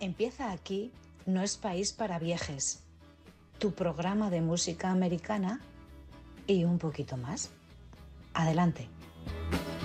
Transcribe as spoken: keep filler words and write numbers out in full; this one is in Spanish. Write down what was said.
Empieza aquí, no es país para viejes. Tu programa de música americana y un poquito más. Adelante.